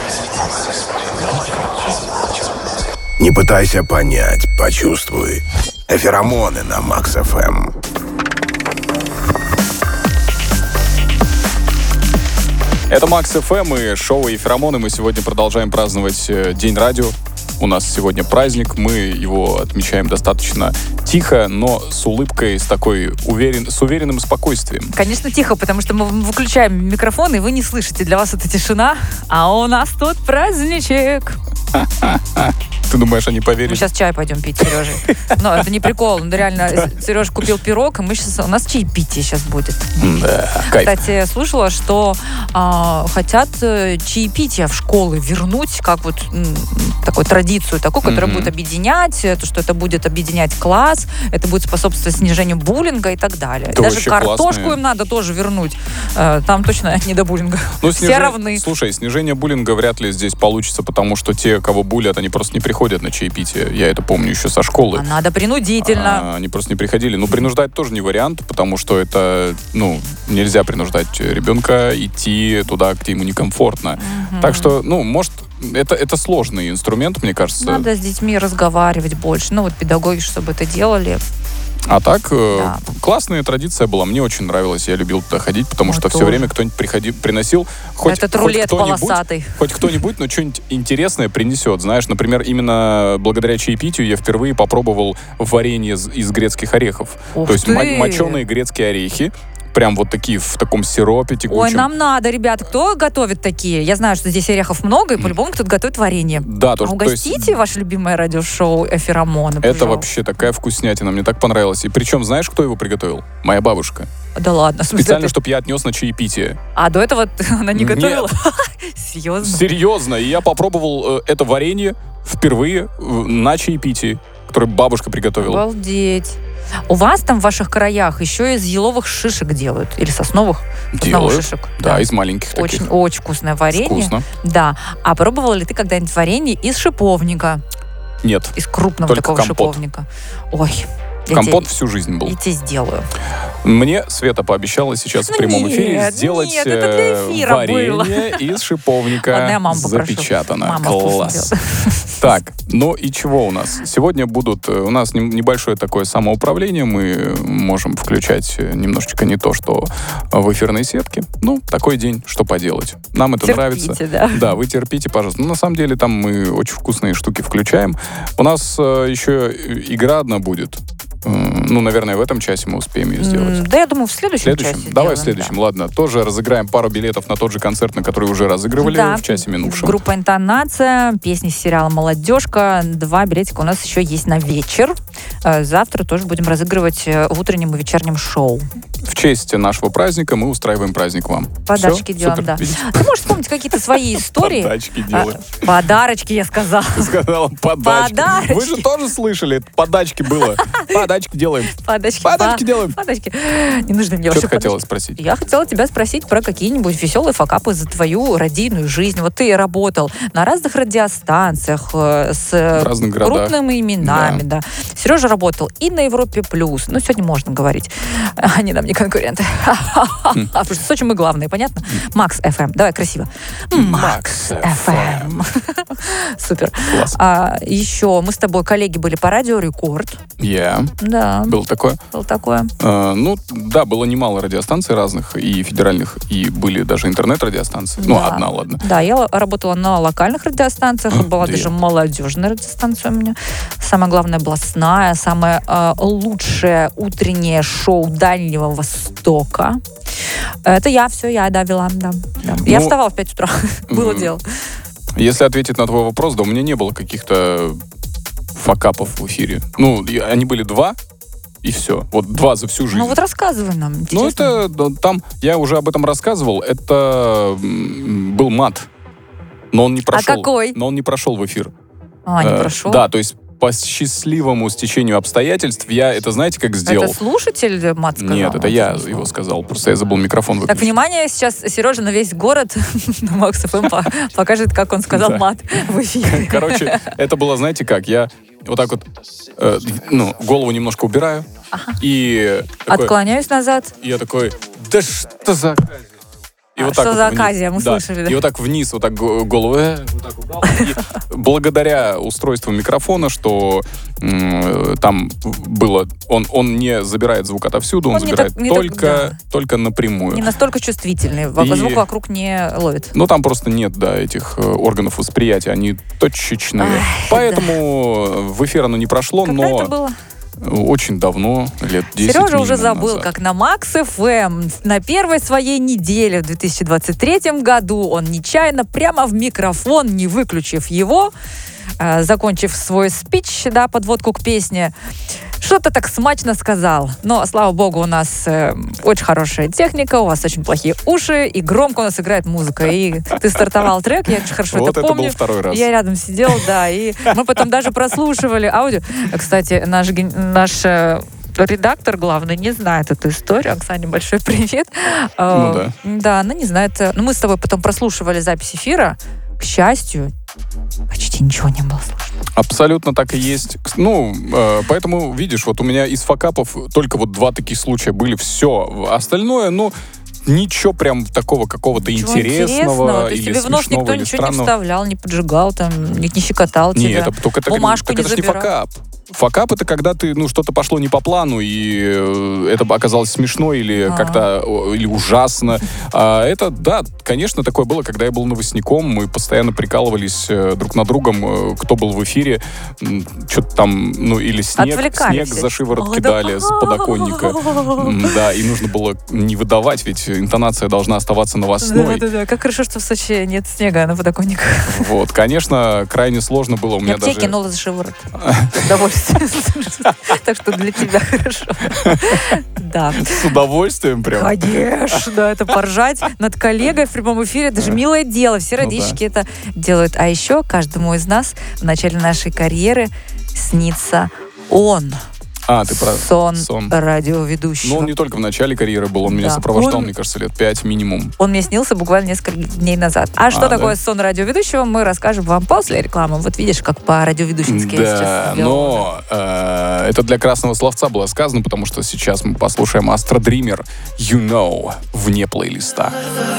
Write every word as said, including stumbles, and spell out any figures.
Не пытайся понять, почувствуй. Феромоны на Макс эф эм. Это Макс эф эм и шоу «Феромоны». Мы сегодня продолжаем праздновать День радио. У нас сегодня праздник, мы его отмечаем достаточно тихо, но с улыбкой, с такой уверен, с уверенным спокойствием. Конечно, тихо, потому что мы выключаем микрофон, и вы не слышите. Для вас это тишина, а у нас тут праздничек. Ты думаешь, они поверят? Мы сейчас чай пойдем пить, Сережей. Но это не прикол. Ну, реально, Сережа купил пирог, и мы сейчас... У нас чаепитие сейчас будет. Да, кайф. Кстати, я слышала, что а, хотят чаепитие в школы вернуть, как вот м, такую традицию, такую, которая mm-hmm. будет объединять, то, что это будет объединять класс, это будет способствовать снижению буллинга и так далее. Это Даже картошку классные. Им надо тоже вернуть. Там точно не до буллинга. Ну, Все снижение, равны. Слушай, снижение буллинга вряд ли здесь получится, потому что те, кого буллят, они просто не приходят на чаепитие. Я это помню еще со школы. А надо принудительно. А, они просто не приходили. Ну, принуждать тоже не вариант, потому что это, ну, нельзя принуждать ребенка идти туда, где ему некомфортно. Угу. Так что, ну, может, это, это сложный инструмент, мне кажется. Надо с детьми разговаривать больше. Ну, вот педагоги, чтобы это делали. А так, э, Да. классная традиция была. Мне очень нравилось. Я любил туда ходить, потому Ну, что тоже. все время кто-нибудь приходи, приносил хоть, Этот хоть рулет кто-нибудь, полосатый. хоть кто-нибудь, но что-нибудь интересное принесет. Знаешь, например, именно благодаря чаепитию я впервые попробовал варенье из, из грецких орехов. Ух То есть ты! мо- моченые грецкие орехи. Прям вот такие в таком сиропе тягучем. Ой, нам надо, ребята. Кто готовит такие? Я знаю, что здесь орехов много, и по-любому кто-то готовит варенье. Да, то, А то угостите есть ваше любимое радиошоу «Феромоны», это пожалуйста. вообще такая вкуснятина. Мне так понравилось. И причем, знаешь, кто его приготовил? Моя бабушка. Да ладно. в смысле, Специально, ты- чтобы я отнес на чаепитие. А до этого она не Нет. готовила? Серьезно? Серьезно. И я попробовал э, это варенье впервые э, на чаепитии, которое бабушка приготовила. Обалдеть. У вас там в ваших краях еще из еловых шишек делают? Или сосновых? Сосновых Делают. шишек. Да, из маленьких Очень, таких. очень вкусное варенье. Вкусно. Да. А пробовала ли ты когда-нибудь варенье из шиповника? Нет. Из крупного Только такого компот. шиповника? Ой. я Компот тебе- всю жизнь был. Я тебе сделаю. Мне Света пообещала сейчас Ну в прямом нет, эфире сделать нет, это для э, эфира варенье было. из шиповника. Ладно, я маму попрошу. Запечатано. Мама Класс. вкусно Так, ну и чего у нас? Сегодня будут... э, У нас нем- небольшое такое самоуправление. Мы можем включать э, немножечко не то, что в эфирной сетке. Ну, такой день, что поделать. Нам это Терпите, нравится. да. Да, вы терпите, пожалуйста. Ну, на самом деле, там мы очень вкусные штуки включаем. У нас э, еще игра одна будет. Э, Ну, наверное, в этом часе мы успеем ее сделать. М, Да, я думаю, в следующем, В следующем? часе Давай в сделаем, следующем. Ладно, тоже разыграем пару билетов на тот же концерт, на который уже разыгрывали Да. в часе минувшем. Группа «Интонация», песни из сериала «Молодежка». Два билетика у нас еще есть на вечер. Э, Завтра тоже будем разыгрывать э, в утреннем и вечернем шоу. В честь нашего праздника мы устраиваем праздник вам. Подарочки Всё? делаем, Супер. да. Видите? Ты можешь вспомнить какие-то свои истории? Подачки А, делаем. Подарочки, я сказала. Ты сказала подачки. Подарочки. Вы же тоже слышали, это подачки было. Подачки делаем. Подачки. Подачки Па- делаем. Подачки. Не нужно мне Что вообще ты хотела подачки. спросить? Я хотела тебя спросить про какие-нибудь веселые факапы за твою родийную жизнь. Вот ты работал на разных радиостанциях э, с В разных городах. крупными именами, да. Сережа работал и на Европе плюс. Ну, сегодня можно говорить. Они нам не конкуренты. Хм. А потому что в Сочи мы главные, понятно? Макс эф эм. Давай красиво. Макс эф эм. Супер. Класс. А, еще мы с тобой коллеги были по радио Рекорд. Я. Да, Было такое. было такое. Э, Ну, да, было немало радиостанций разных, и федеральных, и были даже интернет-радиостанции. Ну, Да. одна, ладно. Да, я л- работала на локальных радиостанциях, была Две. даже молодежная радиостанция у меня. Самое главное, областная, самое э, лучшее утреннее шоу Дальнего Востока. Это я, все, я, да, вела, да. да. Я Ну, вставала в пять утра, было м, дело. Если ответить на твой вопрос, да, у меня не было каких-то факапов в эфире. Ну, и они были два, и все. Вот два за всю жизнь. Ну вот рассказывай нам, Ну, интересно. это да, там, я уже об этом рассказывал, это м, был мат. Но он не прошел. какой? Но он не прошел в эфир. А, не Э, прошел? Да, то есть по счастливому стечению обстоятельств я это, знаете, как сделал? Это слушатель мат сказал? Нет, это А, я ты не его сказал. сказал. Просто я забыл микрофон Так, выключить. внимание, сейчас Сережа на весь город на Макс эф эм по- покажет, как он сказал Да. мат в эфире. Короче, это было, знаете как, я вот так вот, э, ну, голову немножко убираю, и такой- Отклоняюсь назад. и я такой, да что за... И вот Что так за вот вниз. оказия, мы Да. слышали. Да. И вот так вниз, вот так г- голову, э, вот так убрал. И благодаря устройству микрофона, что м, там было, он, он не забирает звук отовсюду, он, Он не забирает так- не так, только, да. только напрямую. Не настолько чувствительный. Во- И- Звук вокруг не ловит. Ну, там просто нет, да, этих э, органов восприятия, они точечные. Ай, Поэтому в эфир оно не прошло, Когда но это было? очень давно, лет десять Сережа уже минимум забыл, назад. как на Макс эф эм на первой своей неделе в две тысячи двадцать третьем году он нечаянно прямо в микрофон, не выключив его, э, закончив свой спич, да, подводку к песне, что-то так смачно сказал. Но, слава богу, у нас э, очень хорошая техника, у вас очень плохие уши, и громко у нас играет музыка. И ты стартовал трек, я очень хорошо Вот это это помню. был второй раз. Я рядом сидела, да, и мы потом даже прослушивали аудио. Кстати, наш, ген- наш э, редактор главный не знает эту историю. Оксане большой привет. Ну Э, да. Да, она не знает. Но мы с тобой потом прослушивали запись эфира. К счастью, почти ничего не было слышно. Абсолютно так и есть. Ну, э, поэтому, видишь, вот у меня из факапов только вот два таких случая были. Все. Остальное, ну, ничего прям такого какого-то Ничего интересного То есть или тебе в нос смешного никто или ничего не странного. вставлял, не поджигал, там, не, не щекотал Не, тебя. это только так, Бумажку так не это ж не забирал. факап. Факап — это когда ты, ну, что-то пошло не по плану, и э, это оказалось смешно или А. как-то о, или ужасно. А это, да, конечно, такое было, когда я был новостником, мы постоянно прикалывались э, друг над другом, э, кто был в эфире, м, что-то там, ну, или снег, Отвлекались снег все. за шиворот Ой, кидали да. с подоконника. М, Да, и нужно было не выдавать, ведь интонация должна оставаться новостной. Да-да-да, как хорошо, что в Сочи нет снега на подоконниках. Вот, конечно, крайне сложно было у меня Я бы тебя даже... кинула за шиворот. Удовольствие. Так что для тебя хорошо. Да. С удовольствием прям. Конечно, это поржать над коллегой в прямом эфире, это же милое дело, все Ну радищики это делают. А еще каждому из нас в начале нашей карьеры снится он. А, ты про Сон, сон. радиоведущего. Ну, он не только в начале карьеры был, он меня Да. сопровождал, Он- мне кажется, лет пять минимум. Он мне снился буквально несколько дней назад. А что А, да? такое сон радиоведущего, мы расскажем вам после рекламы. Вот видишь, как по-радиоведущински я Да, сейчас сделала. но э, это для красного словца было сказано, потому что сейчас мы послушаем Astro Dreamer You Know вне плейлиста.